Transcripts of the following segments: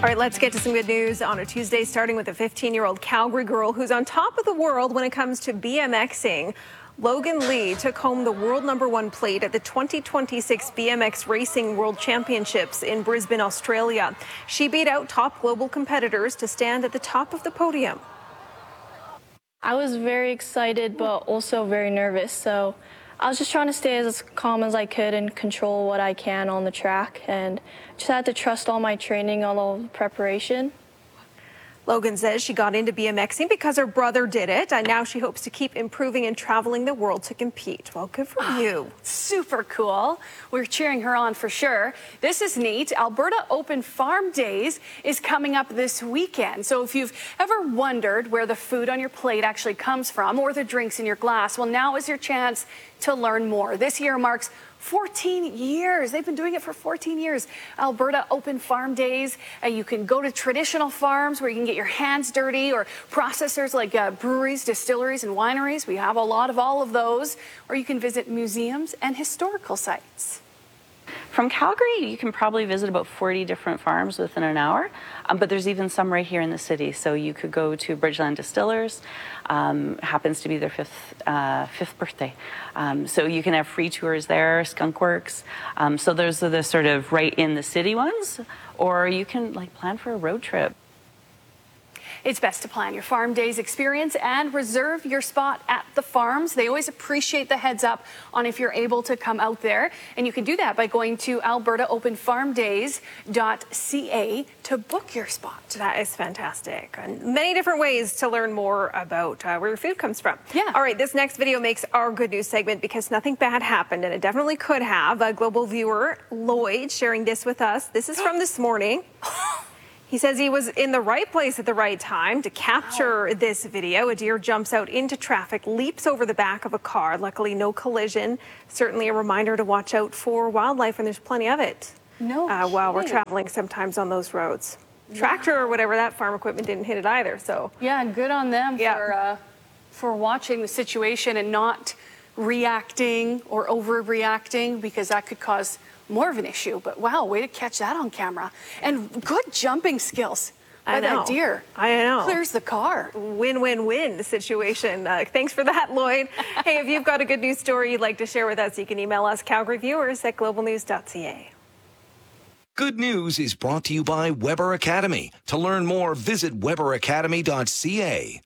All right, let's get to some good news on a Tuesday, starting with a 15-year-old Calgary girl who's on top of the world when it comes to BMXing. Logan Lee took home the world #1 plate at the 2026 BMX Racing World Championships in Brisbane, Australia. She beat out top global competitors to stand at the top of the podium. I was very excited, but also very nervous. So I was just trying to stay as calm as I could and control what I can on the track, and just had to trust all my training, all the preparation. Logan says she got into BMXing because her brother did it, and now she hopes to keep improving and traveling the world to compete. Well, good for you. Super cool. We're cheering her on for sure. This is neat. Alberta Open Farm Days is coming up this weekend. So if you've ever wondered where the food on your plate actually comes from or the drinks in your glass, well, now is your chance to learn more. This year marks 14 years. They've been doing it for 14 years. Alberta Open Farm Days. You can go to traditional farms where you can get your hands dirty, or processors like breweries, distilleries, and wineries. We have a lot of all of those. Or you can visit museums and historical sites. From Calgary, you can probably visit about 40 different farms within an hour, but there's even some right here in the city. So you could go to Bridgeland Distillers, happens to be their fifth birthday. So you can have free tours there, Skunk Works. So those are the sort of right in the city ones, or you can plan for a road trip. It's best to plan your farm days experience and reserve your spot at the farms. They always appreciate the heads up on if you're able to come out there. And you can do that by going to albertaopenfarmdays.ca to book your spot. That is fantastic. And many different ways to learn more about where your food comes from. Yeah. All right, this next video makes our good news segment because nothing bad happened, and it definitely could have. A global viewer, Lloyd, sharing this with us. This is from this morning. He says he was in the right place at the right time to capture this video. A deer jumps out into traffic, leaps over the back of a car. Luckily, no collision. Certainly a reminder to watch out for wildlife, and there's plenty of it. While we're traveling sometimes on those roads. Tractor or whatever, that farm equipment didn't hit it either. So yeah, good on them for watching the situation and not reacting or overreacting, because that could cause more of an issue. But wow, way to catch that on camera. And good jumping skills by that deer. I know. Clears the car. Win-win-win situation. Thanks for that, Lloyd. Hey, if you've got a good news story you'd like to share with us, you can email us, calgaryviewers@globalnews.ca. Good News is brought to you by Weber Academy. To learn more, visit weberacademy.ca.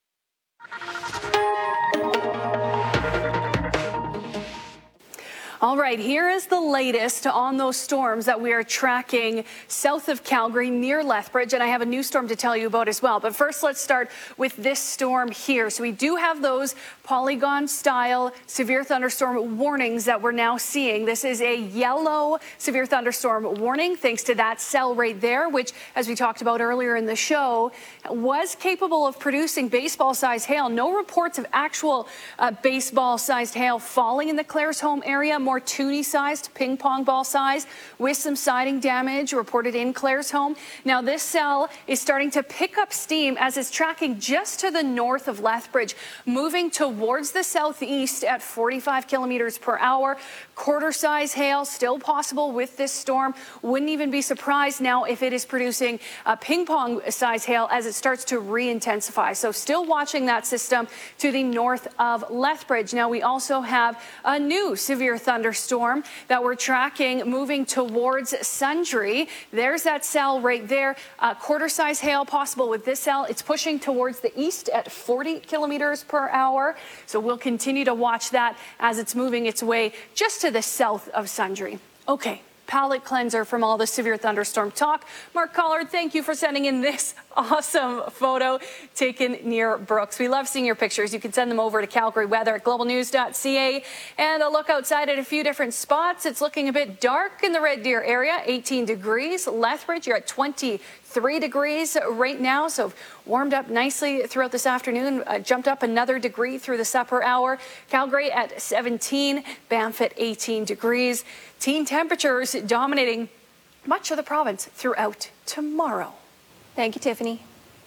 All right, here is the latest on those storms that we are tracking south of Calgary near Lethbridge, and I have a new storm to tell you about as well. But first, let's start with this storm here. So we do have those Polygon-style severe thunderstorm warnings that we're now seeing. This is a yellow severe thunderstorm warning thanks to that cell right there, which, as we talked about earlier in the show, was capable of producing baseball-sized hail. No reports of actual baseball-sized hail falling in the Claresholm area. More toonie-sized, ping pong ball size, with some siding damage reported in Claresholm. Now this cell is starting to pick up steam as it's tracking just to the north of Lethbridge, moving towards the southeast at 45 kilometers per hour. Quarter-size hail still possible with this storm. Wouldn't even be surprised now if it is producing a ping pong size hail as it starts to re-intensify. So still watching that system to the north of Lethbridge. Now we also have a new severe thunderstorm that we're tracking moving towards Sundre. There's that cell right there. Quarter-size hail possible with this cell. It's pushing towards the east at 40 kilometers per hour. So we'll continue to watch that as it's moving its way just to the south of Sundre. Okay. Palate cleanser from all the severe thunderstorm talk. Mark Collard, thank you for sending in this awesome photo taken near Brooks. We love seeing your pictures. You can send them over to Calgary Weather at globalnews.ca. And a look outside at a few different spots. It's looking a bit dark in the Red Deer area, 18 degrees. Lethbridge, you're at 23 degrees right now, so warmed up nicely throughout this afternoon. Jumped up another degree through the supper hour. Calgary at 17, Banff at 18 degrees. Teen temperatures dominating much of the province throughout tomorrow. Thank you, Tiffany.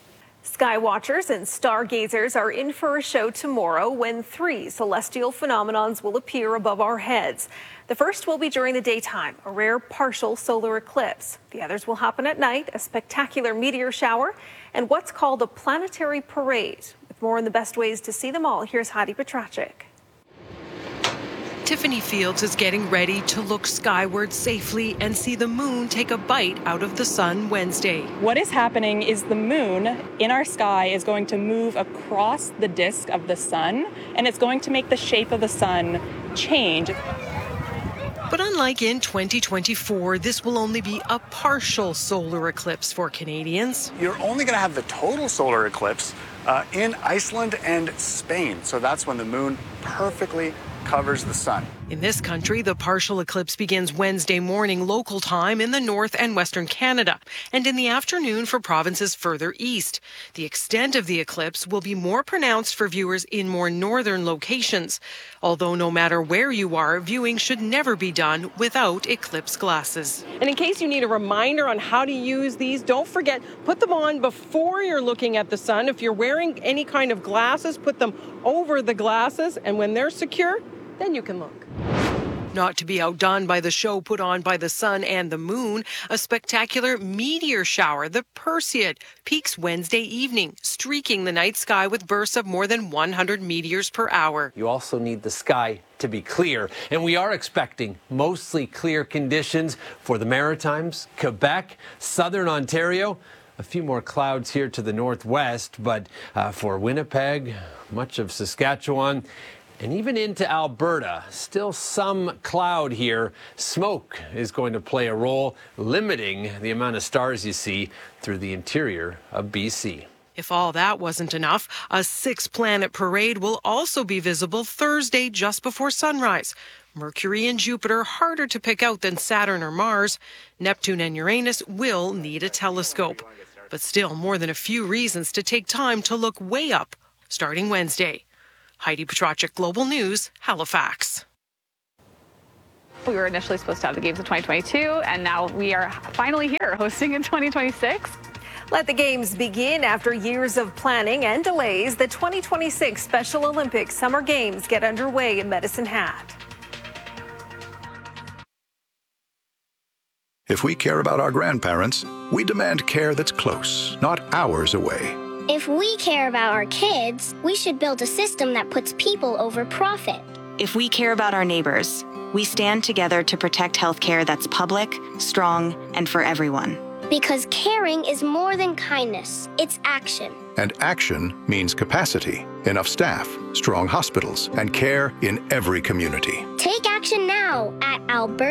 Sky watchers and stargazers are in for a show tomorrow when 3 celestial phenomenons will appear above our heads. The first will be during the daytime, a rare partial solar eclipse. The others will happen at night, a spectacular meteor shower, and what's called a planetary parade. With more on the best ways to see them all, here's Heidi Petracek. Tiffany Fields is getting ready to look skyward safely and see the moon take a bite out of the sun Wednesday. What is happening is the moon in our sky is going to move across the disk of the sun, and it's going to make the shape of the sun change. But unlike in 2024, this will only be a partial solar eclipse for Canadians. You're only going to have the total solar eclipse in Iceland and Spain. So that's when the moon perfectly covers the sun. In this country, the partial eclipse begins Wednesday morning local time in the north and western Canada, and in the afternoon for provinces further east. The extent of the eclipse will be more pronounced for viewers in more northern locations. Although no matter where you are, viewing should never be done without eclipse glasses. And in case you need a reminder on how to use these, don't forget, put them on before you're looking at the sun. If you're wearing any kind of glasses, put them over the glasses, and when they're secure, then you can look. Not to be outdone by the show put on by the sun and the moon, a spectacular meteor shower, the Perseid, peaks Wednesday evening, streaking the night sky with bursts of more than 100 meteors per hour. You also need the sky to be clear, and we are expecting mostly clear conditions for the Maritimes, Quebec, southern Ontario. A few more clouds here to the northwest, but for Winnipeg, much of Saskatchewan, and even into Alberta, still some cloud here. Smoke is going to play a role, limiting the amount of stars you see through the interior of BC. If all that wasn't enough, a 6-planet parade will also be visible Thursday just before sunrise. Mercury and Jupiter harder to pick out than Saturn or Mars. Neptune and Uranus will need a telescope. But still more than a few reasons to take time to look way up, starting Wednesday. Heidi Petracek, Global News, Halifax. We were initially supposed to have the games in 2022, and now we are finally here hosting in 2026. Let the games begin after years of planning and delays. The 2026 Special Olympics Summer Games get underway in Medicine Hat. If we care about our grandparents, we demand care that's close, not hours away. If we care about our kids, we should build a system that puts people over profit. If we care about our neighbors, we stand together to protect healthcare that's public, strong, and for everyone. Because caring is more than kindness, it's action. And action means capacity, enough staff, strong hospitals, and care in every community. Take action now at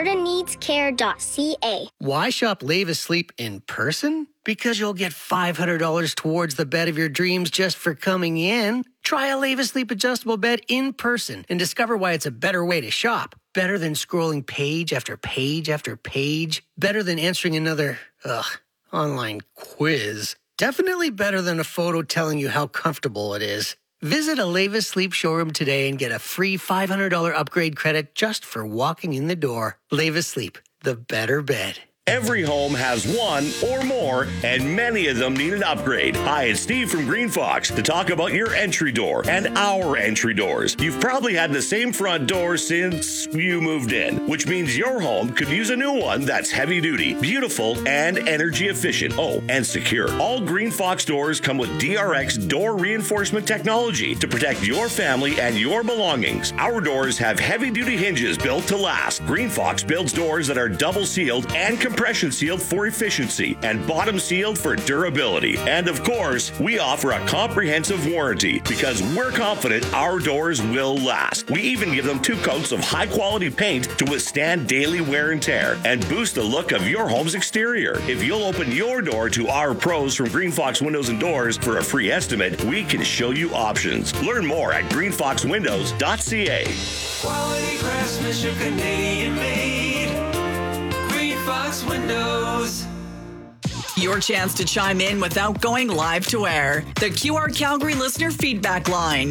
albertaneedscare.ca. Why shop Leva Sleep in person? Because you'll get $500 towards the bed of your dreams just for coming in. Try a Leva Sleep adjustable bed in person and discover why it's a better way to shop. Better than scrolling page after page after page. Better than answering another, online quiz. Definitely better than a photo telling you how comfortable it is. Visit a Leva Sleep showroom today and get a free $500 upgrade credit just for walking in the door. Leva Sleep, the better bed. Every home has one or more, and many of them need an upgrade. Hi, it's Steve from Green Fox to talk about your entry door and our entry doors. You've probably had the same front door since you moved in, which means your home could use a new one that's heavy duty, beautiful, and energy efficient. Oh, and secure. All Green Fox doors come with DRX door reinforcement technology to protect your family and your belongings. Our doors have heavy duty hinges built to last. Green Fox builds doors that are double sealed and compression sealed for efficiency and bottom sealed for durability. And of course, we offer a comprehensive warranty because we're confident our doors will last. We even give them 2 coats of high quality paint to withstand daily wear and tear and boost the look of your home's exterior. If you'll open your door to our pros from Green Fox Windows and Doors for a free estimate, we can show you options. Learn more at greenfoxwindows.ca. Quality craftsmanship, Canadian made. Fox Windows. Your chance to chime in without going live to air. The QR Calgary listener feedback line,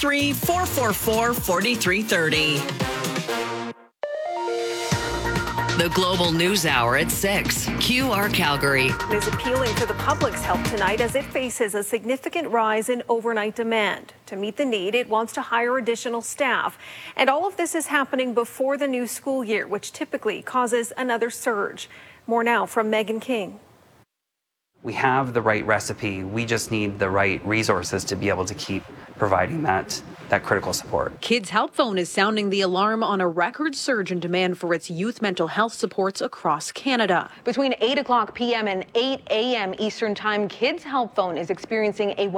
403-444-4330. The Global News Hour at 6. QR Calgary is appealing to the public's help tonight as it faces a significant rise in overnight demand. To meet the need, it wants to hire additional staff. And all of this is happening before the new school year, which typically causes another surge. More now from Megan King. We have the right recipe. We just need the right resources to be able to keep providing that critical support. Kids Help Phone is sounding the alarm on a record surge in demand for its youth mental health supports across Canada. Between 8 o'clock p.m. and 8 a.m. Eastern Time, Kids Help Phone is experiencing a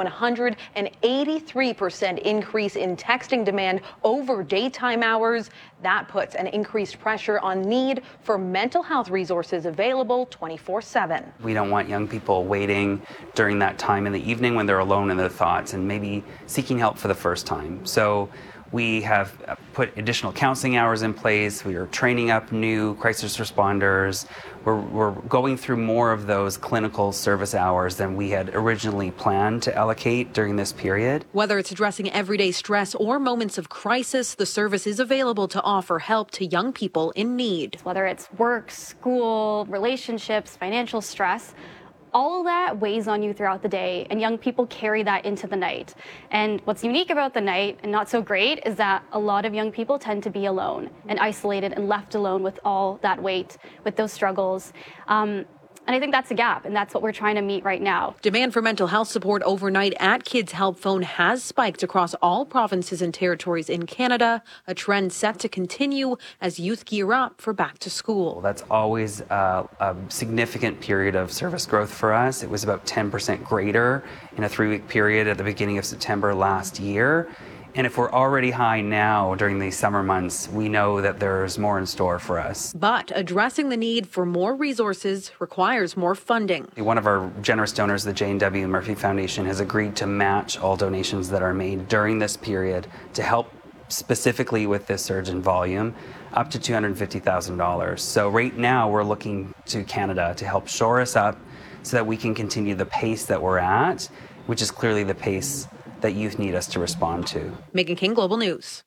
183% increase in texting demand over daytime hours. That puts an increased pressure on need for mental health resources available 24/7. We don't want young people waiting during that time in the evening when they're alone in their thoughts and maybe seeking help for the first time. So we have put additional counseling hours in place. We are training up new crisis responders. We're going through more of those clinical service hours than we had originally planned to allocate during this period. Whether it's addressing everyday stress or moments of crisis, the service is available to offer help to young people in need. Whether it's work, school, relationships, financial stress, all of that weighs on you throughout the day, and young people carry that into the night. And what's unique about the night, and not so great, is that a lot of young people tend to be alone and isolated and left alone with all that weight, with those struggles. And I think that's a gap, and that's what we're trying to meet right now. Demand for mental health support overnight at Kids Help Phone has spiked across all provinces and territories in Canada, a trend set to continue as youth gear up for back to school. That's always a significant period of service growth for us. It was about 10% greater in a 3-week period at the beginning of September last year. And if we're already high now during these summer months, we know that there's more in store for us. But addressing the need for more resources requires more funding. One of our generous donors, the Jane W. Murphy Foundation, has agreed to match all donations that are made during this period to help specifically with this surge in volume, up to $250,000. So right now we're looking to Canada to help shore us up so that we can continue the pace that we're at, which is clearly the pace that youth need us to respond to. Megan King, Global News.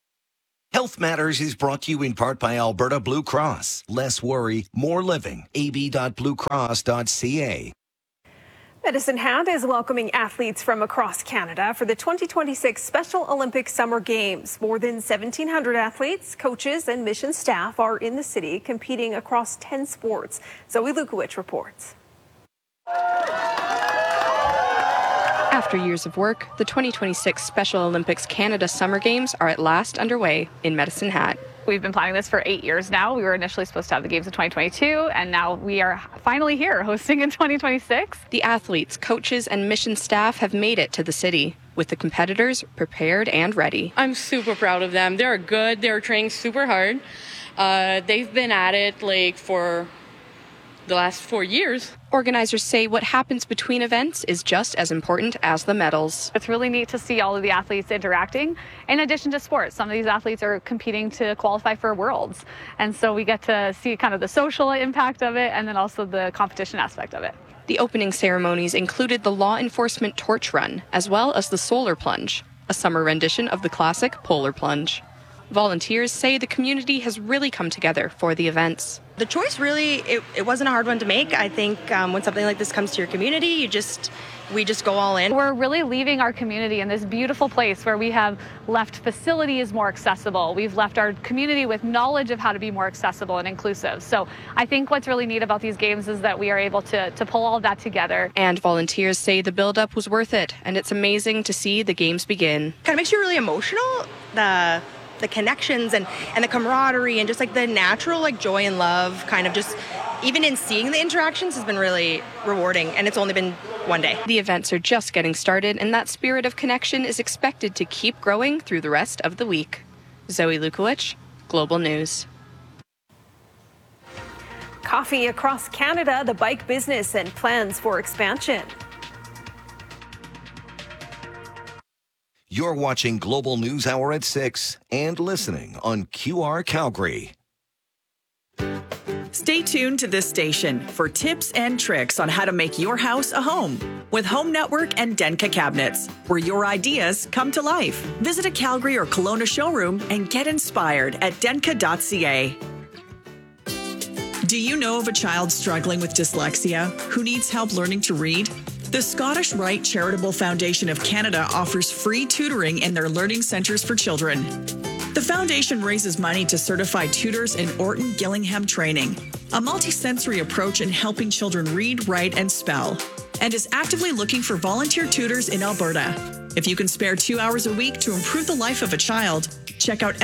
Health Matters is brought to you in part by Alberta Blue Cross. Less worry, more living. ab.bluecross.ca. Medicine Hat is welcoming athletes from across Canada for the 2026 Special Olympic Summer Games. More than 1,700 athletes, coaches, and mission staff are in the city competing across 10 sports. Zoe Lukowicz reports. After years of work, the 2026 Special Olympics Canada Summer Games are at last underway in Medicine Hat. We've been planning this for 8 years now. We were initially supposed to have the Games in 2022, and now we are finally here hosting in 2026. The athletes, coaches, and mission staff have made it to the city, with the competitors prepared and ready. I'm super proud of them. They're good. They're training super hard. They've been at it for the last 4 years. Organizers say what happens between events is just as important as the medals. It's really neat to see all of the athletes interacting. In addition to sports, some of these athletes are competing to qualify for Worlds. And so we get to see kind of the social impact of it and then also the competition aspect of it. The opening ceremonies included the law enforcement torch run, as well as the solar plunge, a summer rendition of the classic polar plunge. Volunteers say the community has really come together for the events. The choice really, it wasn't a hard one to make. I think when something like this comes to your community, we just go all in. We're really leaving our community in this beautiful place where we have left facilities more accessible. We've left our community with knowledge of how to be more accessible and inclusive. So I think what's really neat about these games is that we are able to pull all of that together. And volunteers say the build-up was worth it, and it's amazing to see the games begin. Kind of makes you really emotional. The connections and the camaraderie and just the natural joy and love kind of just even in seeing the interactions has been really rewarding, and it's only been one day. The events are just getting started, and that spirit of connection is expected to keep growing through the rest of the week. Zoe Lukowicz, Global News. Coffee across Canada, the bike business and plans for expansion. You're watching Global News Hour at 6 and listening on QR Calgary. Stay tuned to this station for tips and tricks on how to make your house a home with Home Network and Denka Cabinets, where your ideas come to life. Visit a Calgary or Kelowna showroom and get inspired at denka.ca. Do you know of a child struggling with dyslexia who needs help learning to read? The Scottish Rite Charitable Foundation of Canada offers free tutoring in their learning centres for children. The foundation raises money to certify tutors in Orton Gillingham training, a multisensory approach in helping children read, write, and spell, and is actively looking for volunteer tutors in Alberta. If you can spare 2 hours a week to improve the life of a child, check out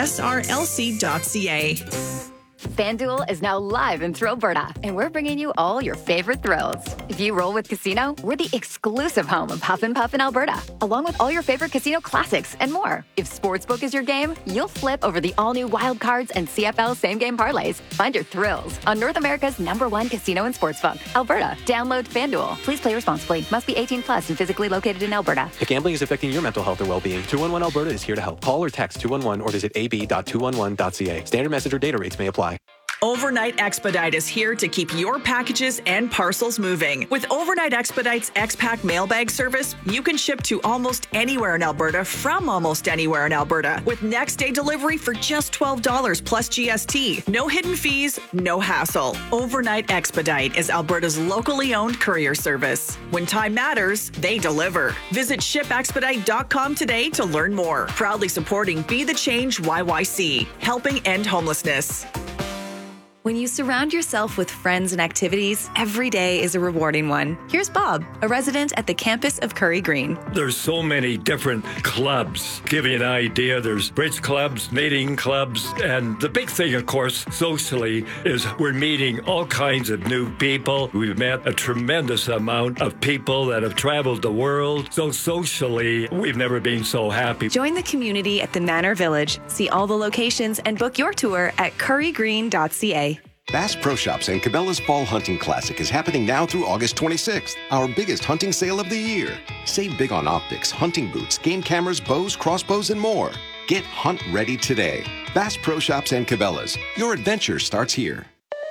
srlc.ca. FanDuel is now live in Thrillberta, and we're bringing you all your favorite thrills. If you roll with Casino, we're the exclusive home of Huff and Puff in Alberta, along with all your favorite casino classics and more. If Sportsbook is your game, you'll flip over the all-new Wild Cards and CFL same-game parlays. Find your thrills on North America's #1 casino and sportsbook, Alberta. Download FanDuel. Please play responsibly. Must be 18 plus and physically located in Alberta. If gambling is affecting your mental health or well-being, 211 Alberta is here to help. Call or text 211 or visit ab.211.ca. Standard message or data rates may apply. Overnight Expedite is here to keep your packages and parcels moving. With Overnight Expedite's X-Pack mailbag service, you can ship to almost anywhere in Alberta from almost anywhere in Alberta with next day delivery for just $12 plus GST. No hidden fees, no hassle. Overnight Expedite is Alberta's locally owned courier service. When time matters, they deliver. Visit shipexpedite.com today to learn more. Proudly supporting Be the Change YYC, helping end homelessness. When you surround yourself with friends and activities, every day is a rewarding one. Here's Bob, a resident at the campus of Curry Green. There's so many different clubs. Give you an idea, there's bridge clubs, knitting clubs, and the big thing, of course, socially, is we're meeting all kinds of new people. We've met a tremendous amount of people that have traveled the world. So socially, we've never been so happy. Join the community at the Manor Village. See all the locations and book your tour at currygreen.ca. Bass Pro Shops and Cabela's Fall Hunting Classic is happening now through August 26th, our biggest hunting sale of the year. Save big on optics, hunting boots, game cameras, bows, crossbows, and more. Get hunt ready today. Bass Pro Shops and Cabela's. Your adventure starts here.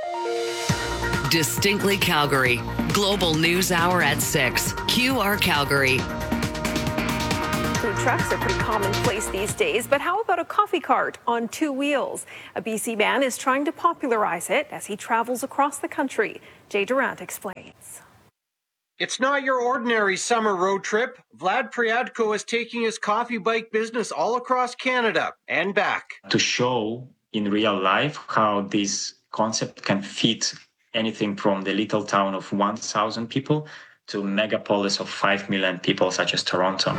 Distinctly Calgary. Global News Hour at 6. QR Calgary. Food trucks are pretty commonplace these days, but how about a coffee cart on two wheels? A BC man is trying to popularize it as he travels across the country. Jay Durant explains. It's not your ordinary summer road trip. Vlad Priadko is taking his coffee bike business all across Canada and back. To show in real life how this concept can fit anything from the little town of 1,000 people to megapolis of 5 million people such as Toronto.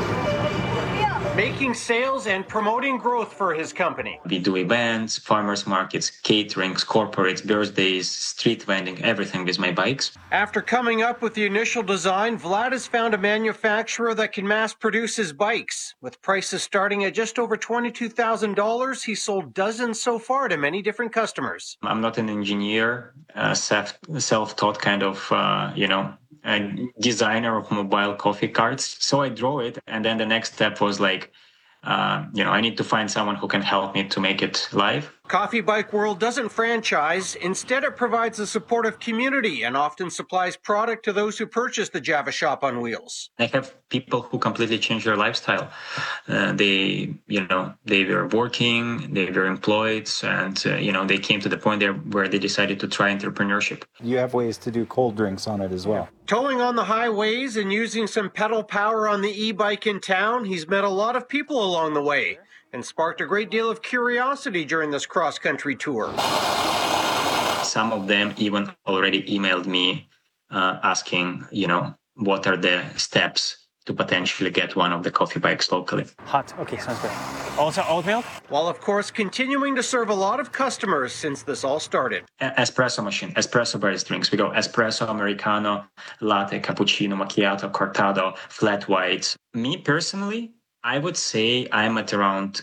Making sales and promoting growth for his company. We do events, farmers markets, caterings, corporates, birthdays, street vending, everything with my bikes. After coming up with the initial design, Vlad has found a manufacturer that can mass produce his bikes. With prices starting at just over $22,000, he's sold dozens so far to many different customers. I'm not an engineer, self-taught kind of, a designer of mobile coffee carts. So I draw it. And then the next step was like, I need to find someone who can help me to make it live. Coffee Bike World doesn't franchise. Instead, it provides a supportive community and often supplies product to those who purchase the Java Shop on Wheels. I have people who completely change their lifestyle. They were working, they were employed, and, they came to the point there where they decided to try entrepreneurship. You have ways to do cold drinks on it as well. Towing on the highways and using some pedal power on the e-bike in town, he's met a lot of people along the way and sparked a great deal of curiosity during this cross-country tour. Some of them even already emailed me asking, what are the steps to potentially get one of the coffee bikes locally. Hot. Okay, sounds good. Also oat milk? While, of course, continuing to serve a lot of customers since this all started. Espresso machine, espresso based drinks. We go espresso, americano, latte, cappuccino, macchiato, cortado, flat white. Me personally, I would say I'm at around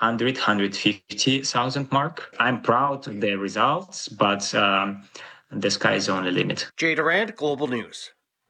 150,000 mark. I'm proud of the results, but the sky is the only limit. Jay Durant, Global News.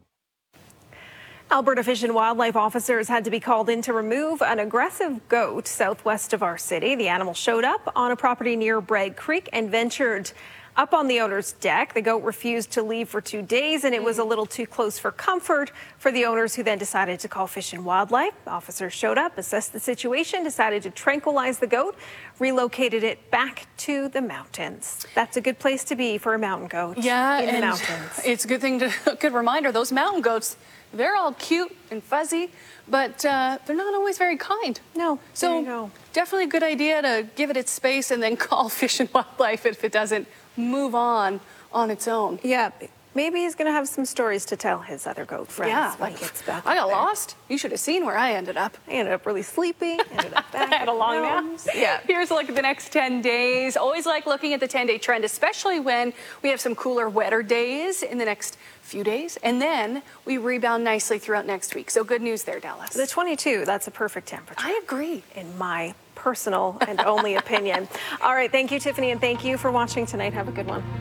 Alberta Fish and Wildlife officers had to be called in to remove an aggressive goat southwest of our city. The animal showed up on a property near Bragg Creek and ventured up on the owner's deck. The goat refused to leave for 2 days, and it was a little too close for comfort for the owners, who then decided to call Fish and Wildlife. Officers showed up, assessed the situation, decided to tranquilize the goat, relocated it back to the mountains. That's a good place to be for a mountain goat. Yeah, in the and mountains. It's a good reminder. Those mountain goats, they're all cute and fuzzy, but they're not always very kind. No, so definitely a good idea to give it its space and then call Fish and Wildlife if it doesn't move on its own. Yeah, maybe he's going to have some stories to tell his other goat friends when he gets back. I got lost. You should have seen where I ended up. I ended up really sleepy. Ended up back. I had a long nap. Yeah. Here's a look at the next 10 days. Always like looking at the 10-day trend, especially when we have some cooler, wetter days in the next few days, and then we rebound nicely throughout next week. So good news there, Dallas. The 22, that's a perfect temperature. I agree. In my personal and only opinion. All right, thank you, Tiffany, and thank you for watching tonight. Have a good one.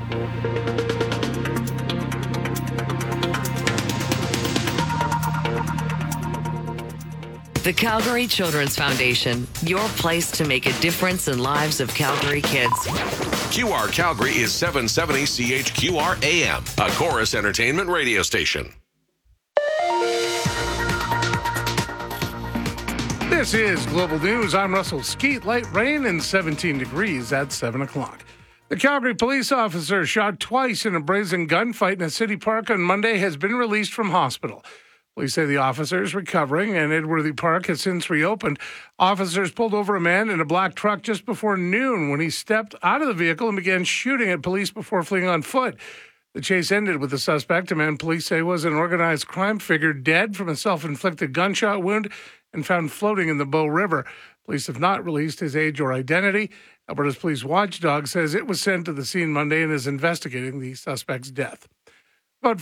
The Calgary Children's Foundation, your place to make a difference in lives of Calgary kids. QR Calgary is 770 CHQR AM, a Chorus Entertainment radio station. This is Global News. I'm Russell Skeet. Light rain and 17 degrees at 7 o'clock. The Calgary police officer shot twice in a brazen gunfight in a city park on Monday has been released from hospital. Police say the officer is recovering, and Edworthy Park has since reopened. Officers pulled over a man in a black truck just before noon when he stepped out of the vehicle and began shooting at police before fleeing on foot. The chase ended with the suspect, a man police say was an organized crime figure, dead from a self-inflicted gunshot wound and found floating in the Bow River. Police have not released his age or identity. Alberta's police watchdog says it was sent to the scene Monday and is investigating the suspect's death. About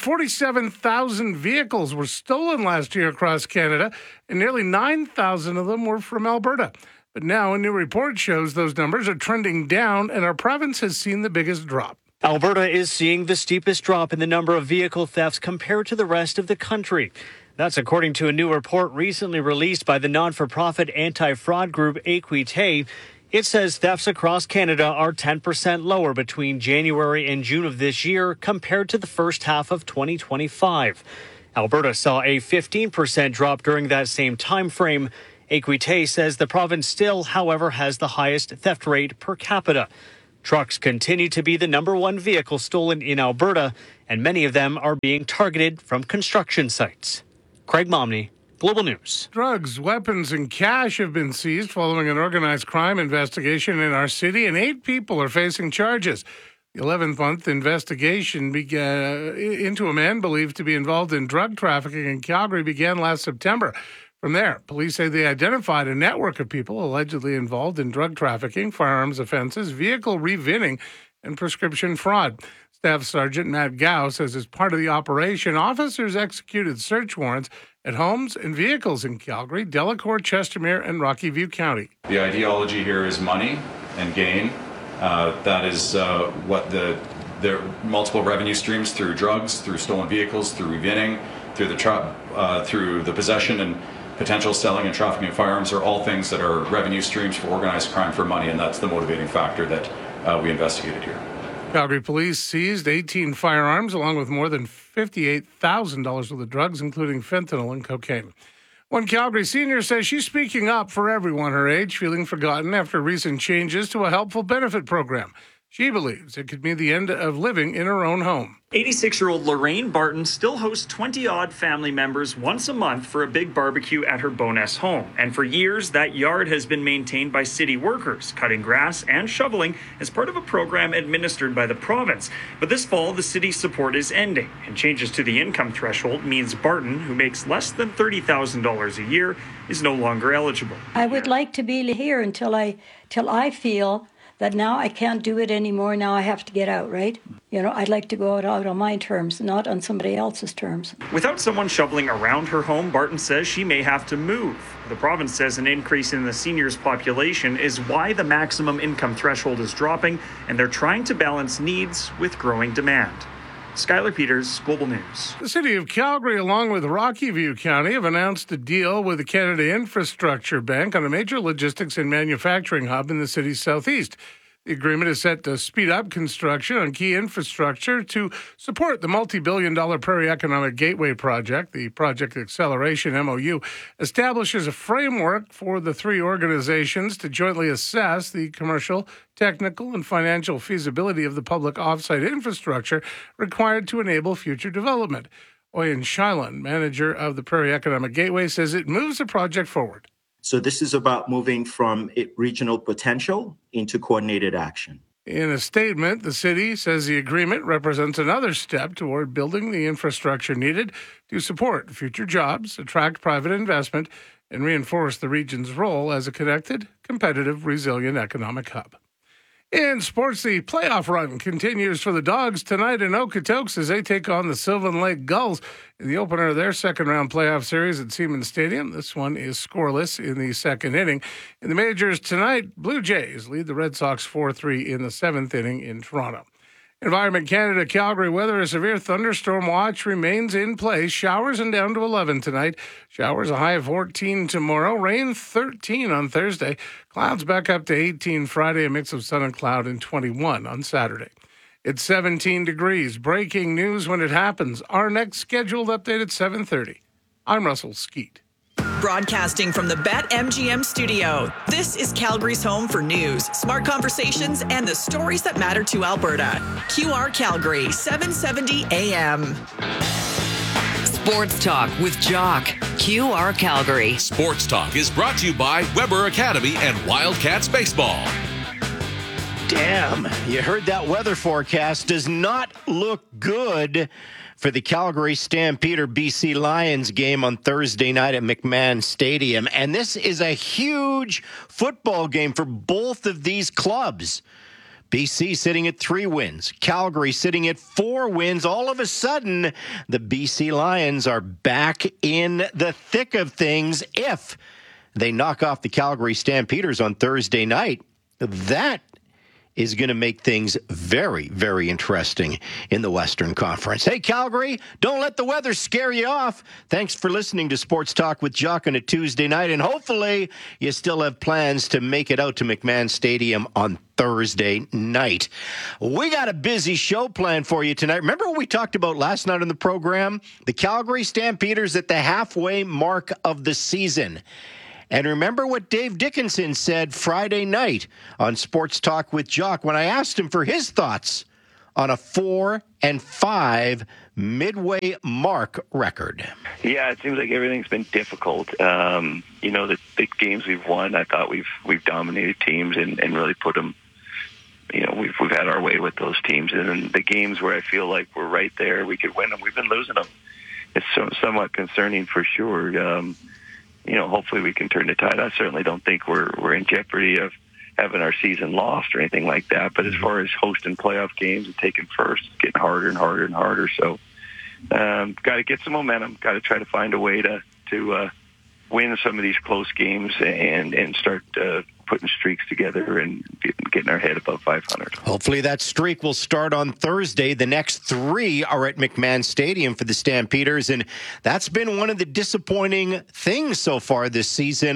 47,000 vehicles were stolen last year across Canada, and nearly 9,000 of them were from Alberta. But now a new report shows those numbers are trending down, and our province has seen the biggest drop. Alberta is seeing the steepest drop in the number of vehicle thefts compared to the rest of the country. That's according to a new report recently released by the non-for-profit anti-fraud group Equite. It says thefts across Canada are 10% lower between January and June of this year compared to the first half of 2025. Alberta saw a 15% drop during that same time frame. Equite says the province still, however, has the highest theft rate per capita. Trucks continue to be the number one vehicle stolen in Alberta, and many of them are being targeted from construction sites. Craig Momney, Global News. Drugs, weapons, and cash have been seized following an organized crime investigation in our city, and 8 people are facing charges. The 11th-month investigation into a man believed to be involved in drug trafficking in Calgary began last September. From there, police say they identified a network of people allegedly involved in drug trafficking, firearms offenses, vehicle revinning, and prescription fraud. Staff Sergeant Matt Gow says as part of the operation, officers executed search warrants at homes and vehicles in Calgary, Delacour, Chestermere, and Rocky View County. The ideology here is money and gain. That is what the multiple revenue streams through drugs, through stolen vehicles, through revinning, through the possession and potential selling and trafficking of firearms are all things that are revenue streams for organized crime for money, and that's the motivating factor that we investigated here. Calgary police seized 18 firearms along with more than $58,000 worth of drugs, including fentanyl and cocaine. One Calgary senior says she's speaking up for everyone her age, feeling forgotten after recent changes to a helpful benefit program. She believes it could mean the end of living in her own home. 86-year-old Lorraine Barton still hosts 20-odd family members once a month for a big barbecue at her Bowness home. And for years, that yard has been maintained by city workers, cutting grass and shoveling as part of a program administered by the province. But this fall, the city's support is ending, and changes to the income threshold means Barton, who makes less than $30,000 a year, is no longer eligible. I would like to be here until I feel that now I can't do it anymore. Now I have to get out, right? You know, I'd like to go out on my terms, not on somebody else's terms. Without someone shoveling around her home, Barton says she may have to move. The province says an increase in the seniors' population is why the maximum income threshold is dropping, and they're trying to balance needs with growing demand. Skylar Peters, Global News. The city of Calgary, along with Rocky View County, have announced a deal with the Canada Infrastructure Bank on a major logistics and manufacturing hub in the city's southeast. The agreement is set to speed up construction on key infrastructure to support the multi-billion-dollar Prairie Economic Gateway project. The Project Acceleration MOU establishes a framework for the three organizations to jointly assess the commercial, technical, and financial feasibility of the public off-site infrastructure required to enable future development. Oyen Shilan, manager of the Prairie Economic Gateway, says it moves the project forward. So this is about moving from regional potential into coordinated action. In a statement, the city says the agreement represents another step toward building the infrastructure needed to support future jobs, attract private investment, and reinforce the region's role as a connected, competitive, resilient economic hub. In sports, the playoff run continues for the Dogs tonight in Okotoks as they take on the Sylvan Lake Gulls in the opener of their second-round playoff series at Siemens Stadium. This one is scoreless in the second inning. In the majors tonight, Blue Jays lead the Red Sox 4-3 in the seventh inning in Toronto. Environment Canada, Calgary weather, a severe thunderstorm watch remains in place. Showers and down to 11 tonight. Showers a high of 14 tomorrow. Rain 13 on Thursday. Clouds back up to 18 Friday. A mix of sun and cloud and 21 on Saturday. It's 17 degrees. Breaking news when it happens. Our next scheduled update at 7:30. I'm Russell Skeet. Broadcasting from the BetMGM studio, this is Calgary's home for news, smart conversations, and the stories that matter to Alberta. QR Calgary, 770 AM. Sports Talk with Jock. QR Calgary. Sports Talk is brought to you by Weber Academy and Wildcats Baseball. Damn, you heard that weather forecast does not look good for the Calgary Stampeder BC Lions game on Thursday night at McMahon Stadium. And this is a huge football game for both of these clubs. BC sitting at 3 wins, Calgary sitting at 4 wins. All of a sudden, the BC Lions are back in the thick of things if they knock off the Calgary Stampeders on Thursday night. That is going to make things very, very interesting in the Western Conference. Hey, Calgary, don't let the weather scare you off. Thanks for listening to Sports Talk with Jock on a Tuesday night, and hopefully you still have plans to make it out to McMahon Stadium on Thursday night. We got a busy show planned for you tonight. Remember what we talked about last night on the program? The Calgary Stampeders at the halfway mark of the season. And remember what Dave Dickinson said Friday night on Sports Talk with Jock when I asked him for his thoughts on a 4-5 midway mark record. Yeah, it seems like everything's been difficult. The games we've won, I thought we've dominated teams and really put them. We've had our way with those teams, and then the games where I feel like we're right there, we could win them. We've been losing them. It's somewhat concerning for sure. Hopefully we can turn the tide. I certainly don't think we're in jeopardy of having our season lost or anything like that. But as far as hosting playoff games and taking first, it's getting harder and harder and harder. So got to get some momentum. Got to try to find a way to win some of these close games and start putting streaks together and getting our head above 500. Hopefully that streak will start on Thursday. The next 3 are at McMahon Stadium for the Stampeders, and that's been one of the disappointing things so far this season.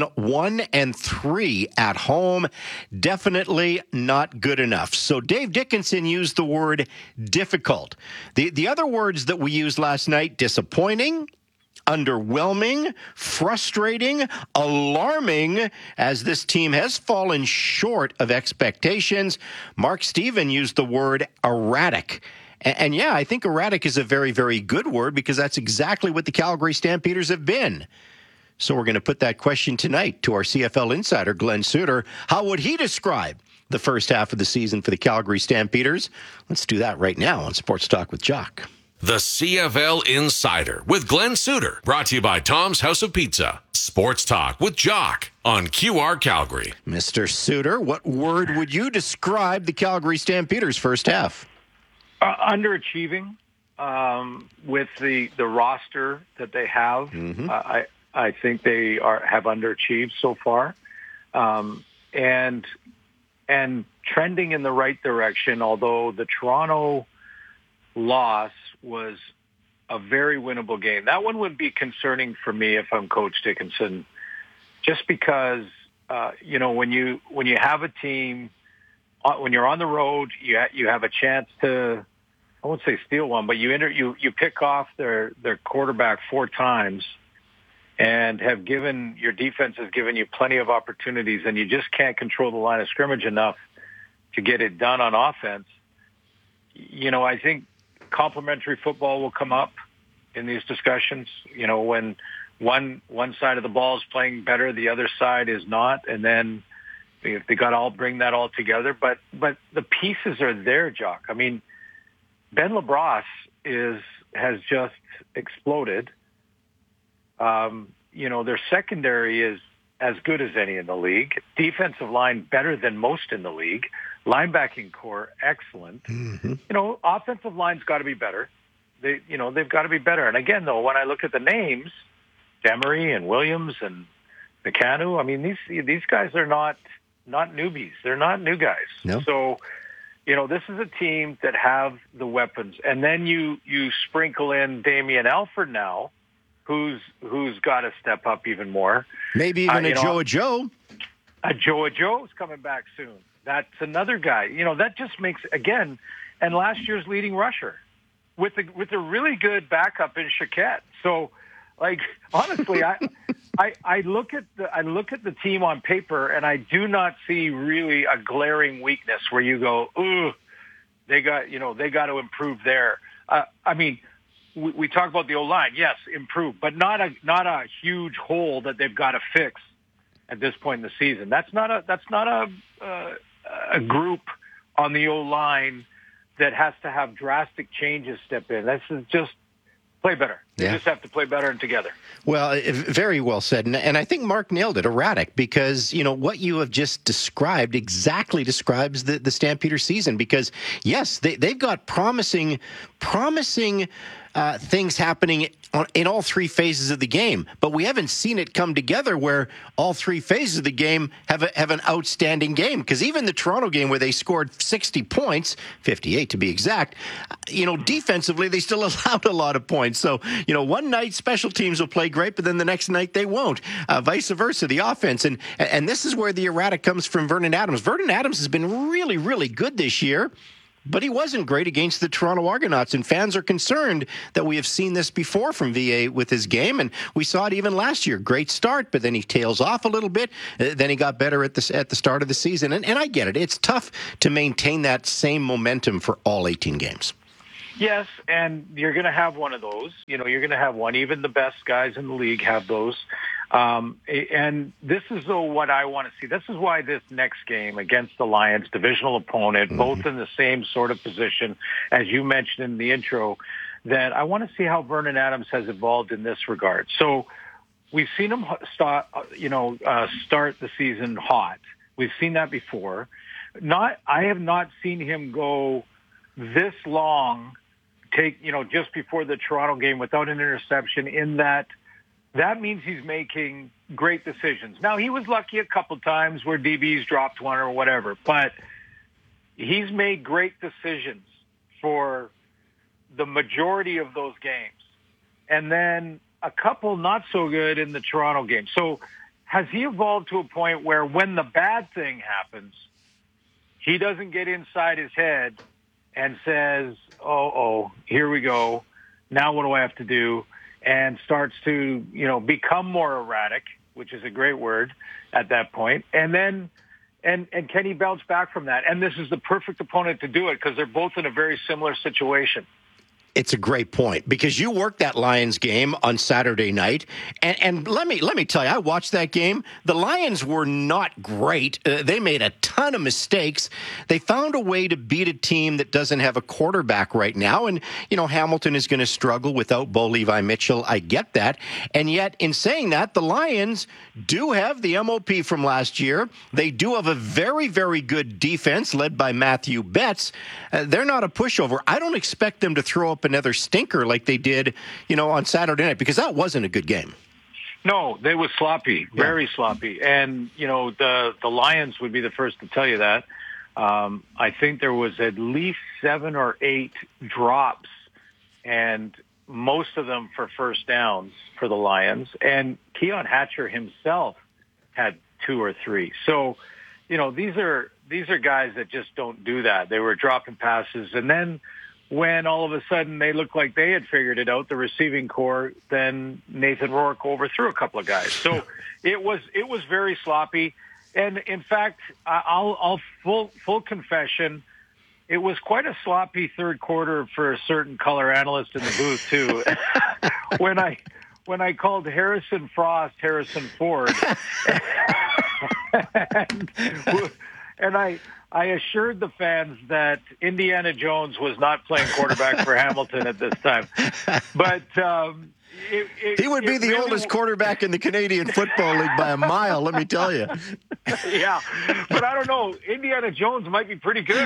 1-3 at home. Definitely not good enough. So Dave Dickinson used the word difficult. The other words that we used last night, disappointing, underwhelming, frustrating, alarming, as this team has fallen short of expectations. Mark Steven used the word erratic. And yeah, I think erratic is a very, very good word because that's exactly what the Calgary Stampeders have been. So we're going to put that question tonight to our CFL insider, Glenn Suter. How would he describe the first half of the season for the Calgary Stampeders? Let's do that right now on Sports Talk with Jock. The CFL Insider with Glenn Suter. Brought to you by Tom's House of Pizza. Sports Talk with Jock on QR Calgary. Mr. Suter, what word would you describe the Calgary Stampeders' first half? Underachieving with the roster that they have. Mm-hmm. I think they have underachieved so far, and trending in the right direction. Although the Toronto loss was a very winnable game. That one would be concerning for me if I'm Coach Dickinson, just because when you have a team when you're on the road, you have a chance to, I won't say steal one, but you pick off their quarterback 4 times, and your defense has given you plenty of opportunities, and you just can't control the line of scrimmage enough to get it done on offense. I think complementary football will come up in these discussions. When one side of the ball is playing better, the other side is not, and then they got to all bring that all together. But the pieces are there, Jock. I mean, Ben LaBrosse has just exploded. Their secondary is as good as any in the league. Defensive line better than most in the league. Linebacking core excellent. Mm-hmm. Offensive line's got to be better. They've got to be better. And again, though, when I look at the names, Demery and Williams and McCannu, I mean, these guys are not newbies. They're not new guys. No. So, this is a team that have the weapons. And then you sprinkle in Damian Alford now, who's got to step up even more. Maybe even a Joe Joe. A Joe Joe's coming back soon. That's another guy. That just makes, again, and last year's leading rusher with a really good backup in Chiquette. So, honestly, I look at the team on paper, and I do not see really a glaring weakness where you go, ooh, they got to improve there. We talk about the O-line, yes, improve, but not a huge hole that they've got to fix at this point in the season. That's not a group on the O-line that has to have drastic changes step in. This is just play better. They just have to play better and together. Well, very well said. And I think Mark nailed it, erratic, because, what you have just described exactly describes the Stampeder season. Because, yes, they've got promising things happening in all 3 phases of the game, but we haven't seen it come together where all 3 phases of the game have an outstanding game. Because even the Toronto game where they scored 60 points, 58 to be exact, defensively they still allowed a lot of points. So, one night special teams will play great, but then the next night they won't. Vice versa, the offense. And this is where the erratic comes from Vernon Adams. Vernon Adams has been really, really good this year, but he wasn't great against the Toronto Argonauts, and fans are concerned that we have seen this before from VA with his game, and we saw it even last year. Great start, but then he tails off a little bit. Then he got better at the start of the season, and I get it. It's tough to maintain that same momentum for all 18 games. Yes, and you're going to have one of those. You're going to have one. Even the best guys in the league have those. And this is what I want to see. This is why this next game against the Lions, divisional opponent, both in the same sort of position, as you mentioned in the intro, that I want to see how Vernon Adams has evolved in this regard. So we've seen him start the season hot. We've seen that before. I have not seen him go this long, just before the Toronto game without an interception. In that means he's making great decisions. Now, he was lucky a couple times where DBs dropped one or whatever, but he's made great decisions for the majority of those games. And then a couple not so good in the Toronto game. So has he evolved to a point where when the bad thing happens, he doesn't get inside his head and says, oh, here we go. Now what do I have to do? And starts to, become more erratic, which is a great word at that point. And then, and can he bounce back from that? And this is the perfect opponent to do it because they're both in a very similar situation. It's a great point because you worked that Lions game on Saturday night, and let me tell you, I watched that game. The Lions were not great. They made a ton of mistakes. They found a way to beat a team that doesn't have a quarterback right now, and Hamilton is going to struggle without Bo Levi Mitchell. I get that, and yet in saying that, the Lions do have the MOP from last year. They do have a very, very good defense led by Matthew Betts. They're not a pushover. I don't expect them to throw up another stinker like they did, on Saturday night, because that wasn't a good game. No, they was sloppy, very sloppy. And, the Lions would be the first to tell you that. I think there was at least 7 or 8 drops, and most of them for first downs for the Lions. And Keon Hatcher himself had 2 or 3. So, these are these are guys that just don't do that. They were dropping passes, and then when all of a sudden they looked like they had figured it out, the receiving core, then Nathan Rourke overthrew a couple of guys. So it was very sloppy. And in fact, I'll full confession, it was quite a sloppy third quarter for a certain color analyst in the booth too. when I called Harrison Frost Harrison Ford, and I assured the fans that Indiana Jones was not playing quarterback for Hamilton at this time. But he would be the oldest quarterback in the Canadian Football League by a mile, let me tell you. Yeah, but I don't know. Indiana Jones might be pretty good.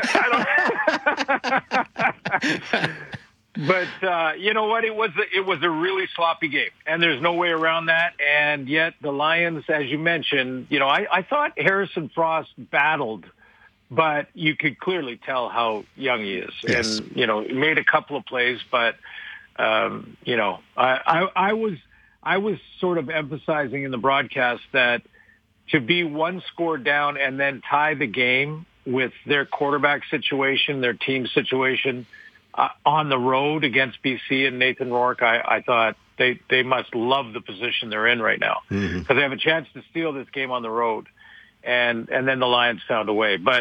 I don't. But you know what? It was a really sloppy game, and there's no way around that. And yet the Lions, as you mentioned, you know, I thought Harrison Frost battled, but you could clearly tell how young he is. Yes. And, you know, he made a couple of plays, but, you know, I was sort of emphasizing in the broadcast that to be one score down and then tie the game with their quarterback situation, their team situation on the road against BC and Nathan Rourke, I thought they must love the position they're in right now because they have a chance to steal this game on the road. And then the Lions found a way. But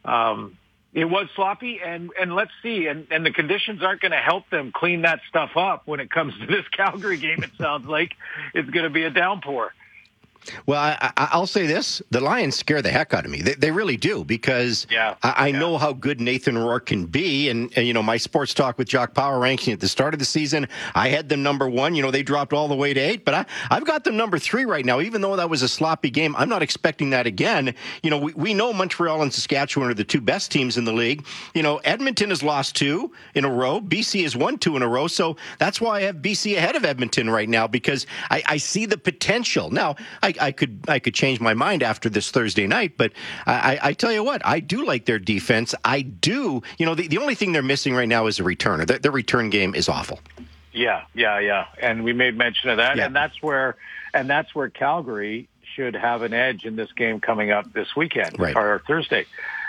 it was sloppy, and let's see. And the conditions aren't going to help them clean that stuff up when it comes to this Calgary game. It sounds like it's going to be a downpour. Well, I'll say this. The Lions scare the heck out of me. They really do, because I know how good Nathan Rourke can be. And, you know, my sports talk with Jock Power ranking at the start of the season, I had them number 1. You know, they dropped all the way to 8. But I've got them number 3 right now. Even though that was a sloppy game, I'm not expecting that again. You know, we know Montreal and Saskatchewan are the 2 best teams in the league. You know, Edmonton has lost 2 in a row. BC has won 2 in a row. So that's why I have BC ahead of Edmonton right now, because I see the potential. Now, I could change my mind after this Thursday night, but I tell you what, I do like their defense. I do. You know, the only thing they're missing right now is a returner. Their return game is awful. Yeah. And we made mention of that, and that's where Calgary should have an edge in this game coming up this weekend, right, or Thursday.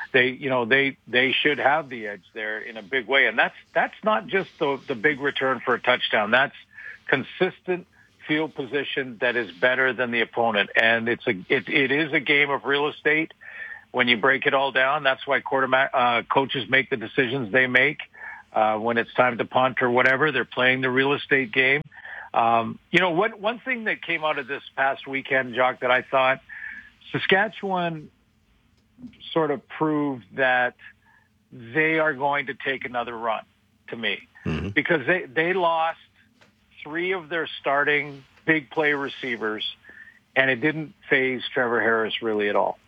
They should have the edge there in a big way, and that's not just the big return for a touchdown. That's consistent field position that is better than the opponent, and it is a game of real estate when you break it all down. That's why coaches make the decisions they make when it's time to punt or whatever. They're playing the real estate game. You know, one thing that came out of this past weekend, Jock, that I thought Saskatchewan sort of proved that they are going to take another run, to me, because they lost 3 of their starting big play receivers, and it didn't faze Trevor Harris really at all.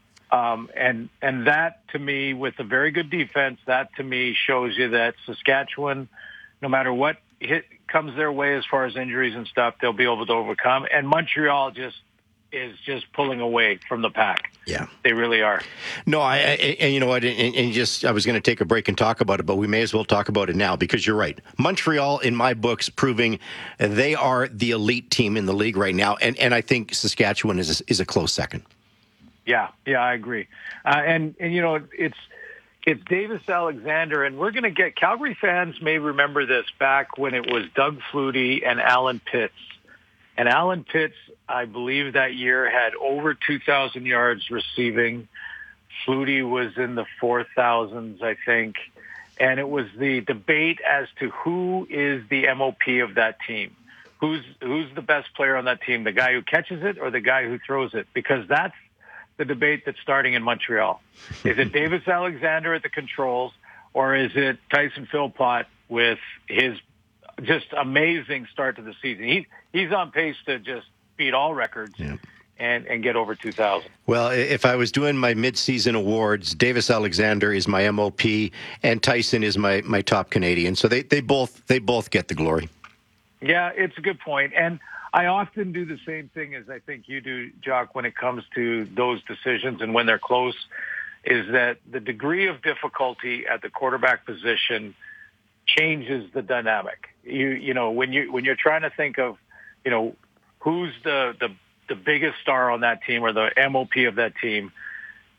And that, to me, with a very good defense, that to me shows you that Saskatchewan, no matter what comes their way as far as injuries and stuff, they'll be able to overcome. And Montreal is just pulling away from the pack. Yeah, they really are. No, and you know what? And I was going to take a break and talk about it, but we may as well talk about it now, because you're right. Montreal, in my books, proving they are the elite team in the league right now, and I think Saskatchewan is a close second. Yeah, I agree. And you know, it's Davis Alexander, and we're going to get Calgary fans may remember this back when it was Doug Flutie and Alan Pitts. And Alan Pitts, I believe that year, had over 2,000 yards receiving. Flutie was in the 4,000s, I think. And it was the debate as to who is the MOP of that team. Who's the best player on that team, the guy who catches it or the guy who throws it? Because that's the debate that's starting in Montreal. Is it Davis Alexander at the controls, or is it Tyson Philpott with his just amazing start to the season? He's on pace to just beat all records and get over 2,000. Well, if I was doing my mid-season awards, Davis Alexander is my MOP and Tyson is my top Canadian. So they both get the glory. Yeah, it's a good point. And I often do the same thing as I think you do, Jock, when it comes to those decisions and when they're close, is that the degree of difficulty at the quarterback position changes the dynamic. You know, when you're trying to think of, you know, who's the biggest star on that team or the MOP of that team,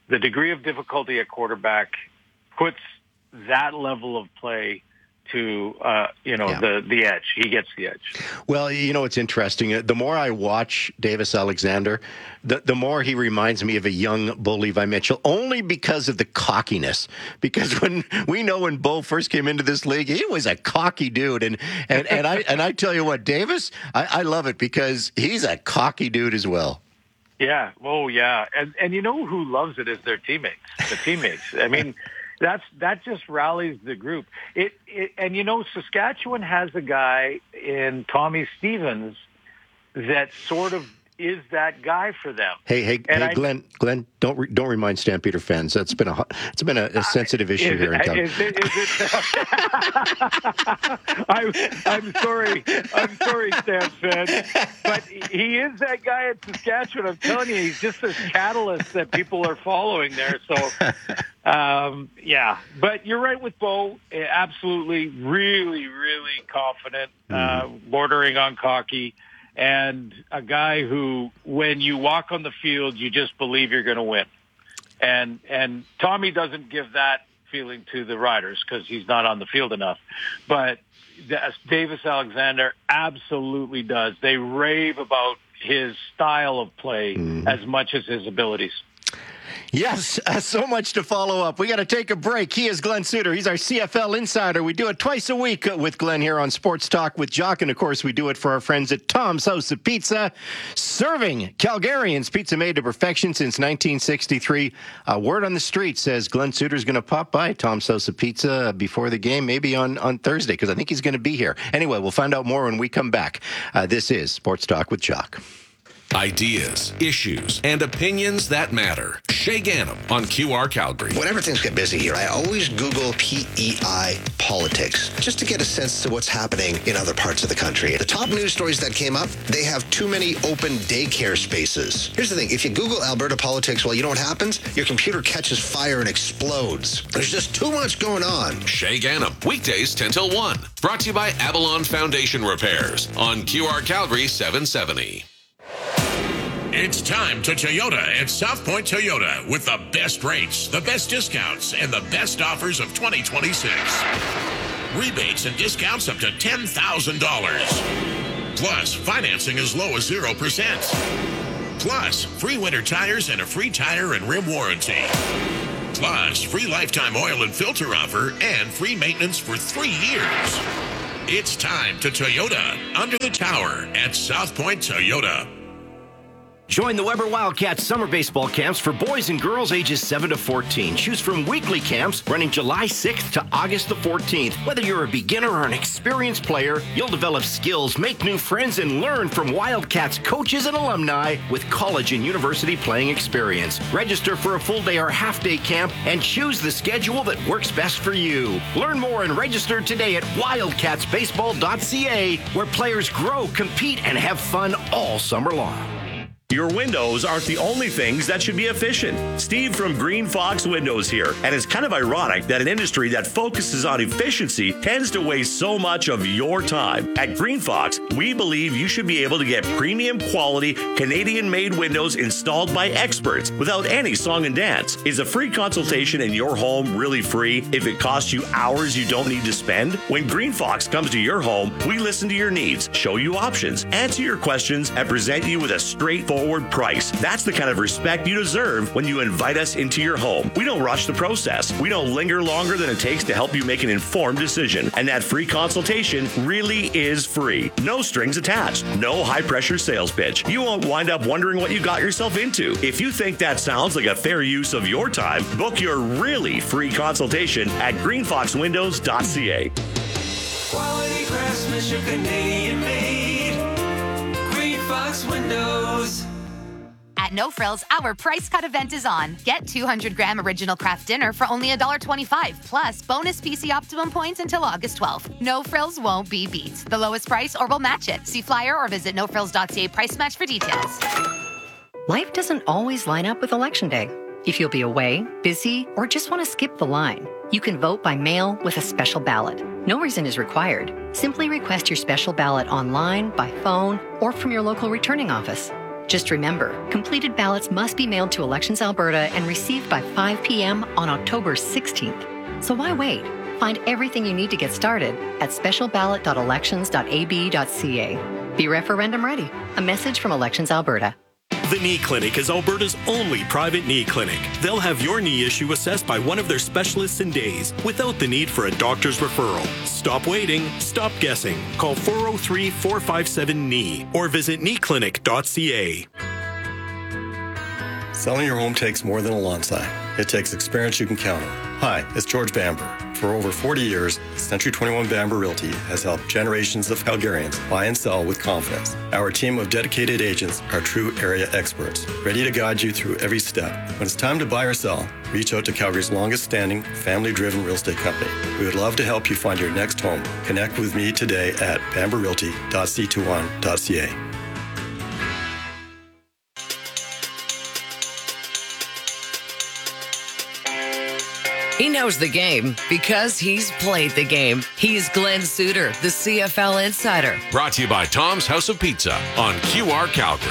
the degree of difficulty at quarterback puts that level of play to, the edge. He gets the edge. Well, it's interesting. The more I watch Davis Alexander, the more he reminds me of a young Bo Levi Mitchell, only because of the cockiness. Because when Bo first came into this league, he was a cocky dude. And I tell you what, Davis, I love it because he's a cocky dude as well. Yeah. Oh, yeah. And you know who loves it is their teammates. The teammates. I mean, that just rallies the group. Saskatchewan has a guy in Tommy Stevens that sort of is that guy for them. Hey, Glenn, don't remind Stampeder fans. It's been a sensitive issue here in Calgary. I'm sorry, Stamps fan, but he is that guy at Saskatchewan. I'm telling you, he's just this catalyst that people are following there. So, yeah. But you're right with Bo. Absolutely, really, really confident, bordering on cocky. And a guy who, when you walk on the field, you just believe you're going to win. And Tommy doesn't give that feeling to the Riders because he's not on the field enough. But Davis Alexander absolutely does. They rave about his style of play as much as his abilities. Yes, so much to follow up. We got to take a break. He is Glenn Suter. He's our CFL insider. We do it twice a week with Glenn here on Sports Talk with Jock. And, of course, we do it for our friends at Tom's House of Pizza, serving Calgarians pizza made to perfection since 1963. Word on the street says Glenn Suter's going to pop by Tom's House of Pizza before the game, maybe on Thursday, because I think he's going to be here. Anyway, we'll find out more when we come back. This is Sports Talk with Jock. Ideas, issues, and opinions that matter. Shay Ganem on QR Calgary. Whenever things get busy here, I always Google PEI politics just to get a sense to what's happening in other parts of the country. The top news stories that came up, they have too many open daycare spaces. Here's the thing. If you Google Alberta politics, well, you know what happens? Your computer catches fire and explodes. There's just too much going on. Shay Ganem, weekdays 10 till 1. Brought to you by Avalon Foundation Repairs on QR Calgary 770. It's time to Toyota at South Point Toyota with the best rates, the best discounts, and the best offers of 2026. Rebates and discounts up to $10,000. Plus, financing as low as 0%. Plus, free winter tires and a free tire and rim warranty. Plus, free lifetime oil and filter offer and free maintenance for 3 years. It's time to Toyota under the tower at South Point Toyota. Join the Weber Wildcats summer baseball camps for boys and girls ages 7 to 14. Choose from weekly camps running July 6th to August the 14th. Whether you're a beginner or an experienced player, you'll develop skills, make new friends, and learn from Wildcats coaches and alumni with college and university playing experience. Register for a full day or half day camp and choose the schedule that works best for you. Learn more and register today at wildcatsbaseball.ca, where players grow, compete, and have fun all summer long. Your windows aren't the only things that should be efficient. Steve from Green Fox Windows here. And it's kind of ironic that an industry that focuses on efficiency tends to waste so much of your time. At Green Fox, we believe you should be able to get premium quality Canadian-made windows installed by experts without any song and dance. Is a free consultation in your home really free if it costs you hours you don't need to spend? When Green Fox comes to your home, we listen to your needs, show you options, answer your questions, and present you with a straightforward price. That's the kind of respect you deserve when you invite us into your home. We don't rush the process. We don't linger longer than it takes to help you make an informed decision. And that free consultation really is free. No strings attached. No high-pressure sales pitch. You won't wind up wondering what you got yourself into. If you think that sounds like a fair use of your time, book your really free consultation at greenfoxwindows.ca. Quality craftsmanship, Canadian made. Green Fox Windows. At No Frills, our price cut event is on. Get 200-gram original craft dinner for only $1.25, plus bonus PC Optimum points until August 12th. No Frills won't be beat. The lowest price or we'll match it. See flyer or visit nofrills.ca price match for details. Life doesn't always line up with Election Day. If you'll be away, busy, or just want to skip the line, you can vote by mail with a special ballot. No reason is required. Simply request your special ballot online, by phone, or from your local returning office. Just remember, completed ballots must be mailed to Elections Alberta and received by 5 p.m. on October 16th. So why wait? Find everything you need to get started at specialballot.elections.ab.ca. Be referendum ready. A message from Elections Alberta. The Knee Clinic is Alberta's only private knee clinic. They'll have your knee issue assessed by one of their specialists in days without the need for a doctor's referral. Stop waiting. Stop guessing. Call 403-457-KNEE or visit kneeclinic.ca. Selling your home takes more than a lawn sign. It takes experience you can count on. Hi, it's George Bamber. For over 40 years, Century 21 Bamber Realty has helped generations of Calgarians buy and sell with confidence. Our team of dedicated agents are true area experts, ready to guide you through every step. When it's time to buy or sell, reach out to Calgary's longest-standing, family-driven real estate company. We would love to help you find your next home. Connect with me today at bamberrealty.c21.ca. He knows the game because he's played the game. He's Glenn Suter, the CFL Insider. Brought to you by Tom's House of Pizza on QR Calgary.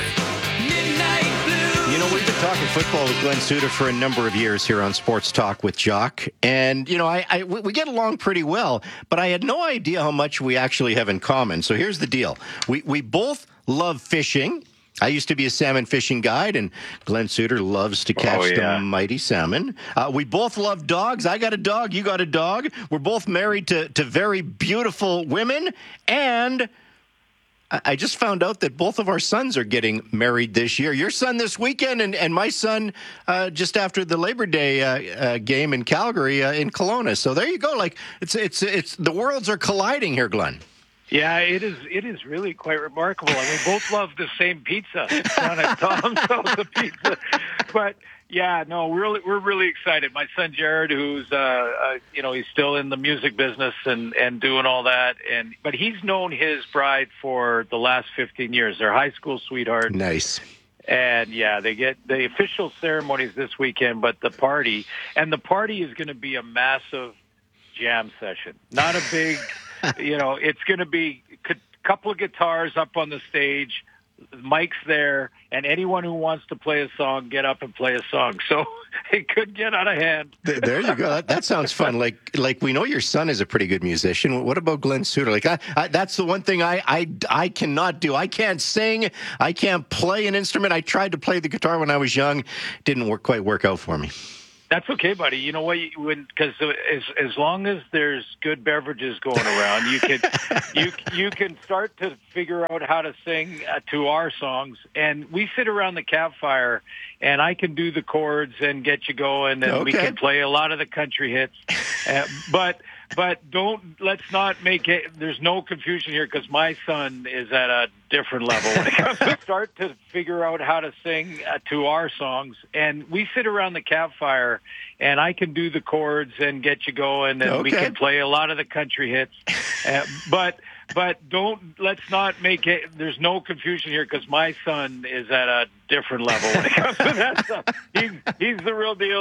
You know, we've been talking football with Glenn Suter for a number of years here on Sports Talk with Jock. And, you know, we get along pretty well, but I had no idea how much we actually have in common. So here's the deal. We both love fishing. I used to be a salmon fishing guide, and Glenn Suter loves to catch the mighty salmon. We both love dogs. I got a dog. You got a dog. We're both married to very beautiful women. And I just found out that both of our sons are getting married this year. Your son this weekend and my son just after the Labor Day game in Calgary in Kelowna. So there you go. Like it's the worlds are colliding here, Glenn. Yeah, it is really quite remarkable. And we both love the same pizza down at Tom's House of Pizza. But yeah, no, we're really excited. My son Jared, who's he's still in the music business and doing all that, but he's known his bride for the last 15 years. They're high school sweethearts. Nice. And yeah, they get the official ceremonies this weekend, but the party is going to be a massive jam session. Not a big it's going to be a couple of guitars up on the stage, mics there, and anyone who wants to play a song, get up and play a song. So it could get out of hand. There you go. That sounds fun. Like we know your son is a pretty good musician. What about Glenn Suter? Like that's the one thing I cannot do. I can't sing. I can't play an instrument. I tried to play the guitar when I was young. Didn't quite work out for me. That's okay, buddy. You know what? Because as long as there's good beverages going around, you can start to figure out how to sing to our songs. And we sit around the campfire, and I can do the chords and get you going, and we can play a lot of the country hits. But let's not make it. There's no confusion here because my son is at a different level when it comes to start to figure out how to sing to our songs. And we sit around the campfire, and I can do the chords and get you going, and we can play a lot of the country hits. But let's not make it. There's no confusion here because my son is at a different level when it comes to that stuff. He's the real deal.